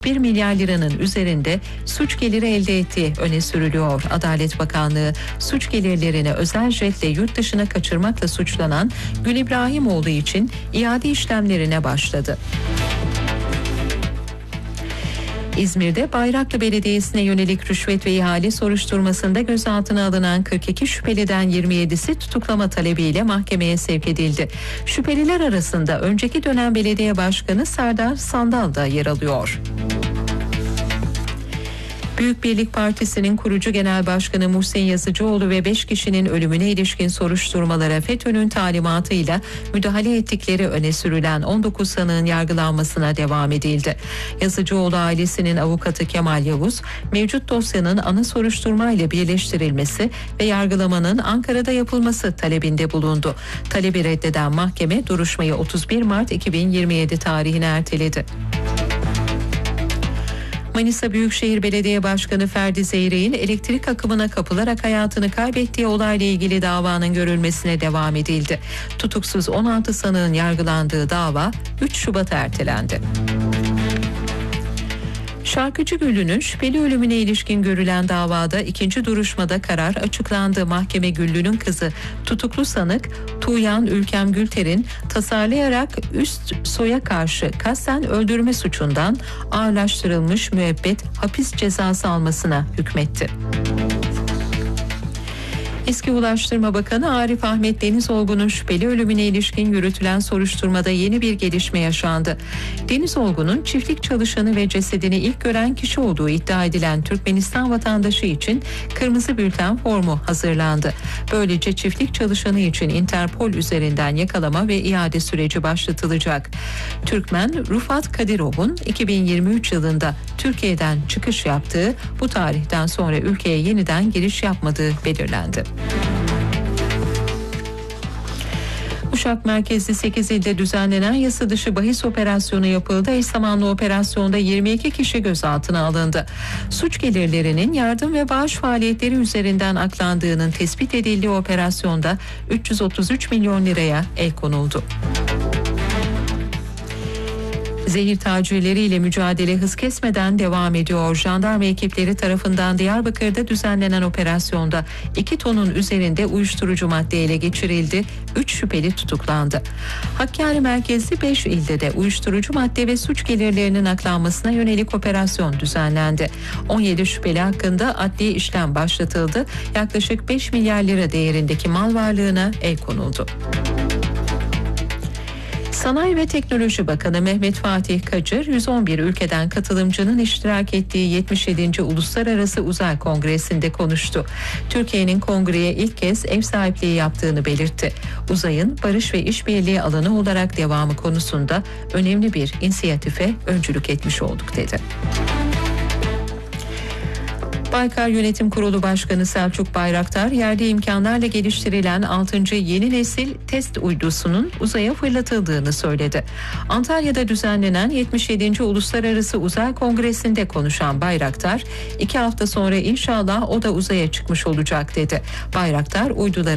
1 milyar liranın üzerinde suç geliri elde ettiği öne sürülüyor. Adalet Bakanlığı suç gelirlerini özel jetle yurt dışına kaçırmakla suçlanan Gül İbrahimoğlu için iade işlemlerine başladı. İzmir'de Bayraklı Belediyesi'ne yönelik rüşvet ve ihale soruşturmasında gözaltına alınan 42 şüpheliden 27'si tutuklama talebiyle mahkemeye sevk edildi. Şüpheliler arasında önceki dönem belediye başkanı Serdar Sandal da yer alıyor. Büyük Birlik Partisi'nin kurucu genel başkanı Muhsin Yazıcıoğlu ve 5 kişinin ölümüne ilişkin soruşturmalara FETÖ'nün talimatıyla müdahale ettikleri öne sürülen 19 sanığın yargılanmasına devam edildi. Yazıcıoğlu ailesinin avukatı Kemal Yavuz, mevcut dosyanın ana soruşturma ile birleştirilmesi ve yargılamanın Ankara'da yapılması talebinde bulundu. Talebi reddeden mahkeme duruşmayı 31 Mart 2027 tarihine erteledi. Manisa Büyükşehir Belediye Başkanı Ferdi Zeyrek'in elektrik akımına kapılarak hayatını kaybettiği olayla ilgili davanın görülmesine devam edildi. Tutuksuz 16 sanığın yargılandığı dava 3 Şubat'a ertelendi. Şarkıcı Güllü'nün şüpheli ölümüne ilişkin görülen davada ikinci duruşmada karar açıklandı. Mahkeme Güllü'nün kızı tutuklu sanık Tuğyan Ülkem Gülter'in tasarlayarak üst soya karşı kasten öldürme suçundan ağırlaştırılmış müebbet hapis cezası almasına hükmetti. Eski Ulaştırma Bakanı Arif Ahmet Denizolgun'un şüpheli ölümüne ilişkin yürütülen soruşturmada yeni bir gelişme yaşandı. Denizolgun'un çiftlik çalışanı ve cesedini ilk gören kişi olduğu iddia edilen Türkmenistan vatandaşı için kırmızı bülten formu hazırlandı. Böylece çiftlik çalışanı için Interpol üzerinden yakalama ve iade süreci başlatılacak. Türkmen Rufat Kadirov'un 2023 yılında Türkiye'den çıkış yaptığı, bu tarihten sonra ülkeye yeniden giriş yapmadığı belirlendi. Uşak merkezli 8 ilde düzenlenen yasa dışı bahis operasyonu yapıldı. Eş zamanlı operasyonda 22 kişi gözaltına alındı. Suç gelirlerinin yardım ve bağış faaliyetleri üzerinden aklandığının tespit edildiği operasyonda 333 milyon liraya el konuldu. Zehir tacirleriyle mücadele hız kesmeden devam ediyor. Jandarma ekipleri tarafından Diyarbakır'da düzenlenen operasyonda 2 tonun üzerinde uyuşturucu madde ele geçirildi. 3 şüpheli tutuklandı. Hakkari merkezli 5 ilde de uyuşturucu madde ve suç gelirlerinin aklanmasına yönelik operasyon düzenlendi. 17 şüpheli hakkında adli işlem başlatıldı. Yaklaşık 5 milyar lira değerindeki mal varlığına el konuldu. Sanayi ve Teknoloji Bakanı Mehmet Fatih Kacır, 111 ülkeden katılımcının iştirak ettiği 77. Uluslararası Uzay Kongresi'nde konuştu. Türkiye'nin kongreye ilk kez ev sahipliği yaptığını belirtti. Uzayın barış ve işbirliği alanı olarak devamı konusunda önemli bir inisiyatife öncülük etmiş olduk dedi. Baykar Yönetim Kurulu Başkanı Selçuk Bayraktar, yerli imkanlarla geliştirilen 6. yeni nesil test uydusunun uzaya fırlatıldığını söyledi. Antalya'da düzenlenen 77. Uluslararası Uzay Kongresi'nde konuşan Bayraktar, 2 hafta sonra inşallah o da uzaya çıkmış olacak dedi. Bayraktar, uyduların